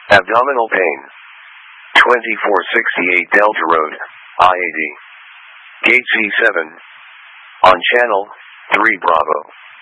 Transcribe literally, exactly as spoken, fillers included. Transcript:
Abdominal pain. twenty-four sixty-eight Delta Road, I eighty. Gate C seven. On channel three Bravo.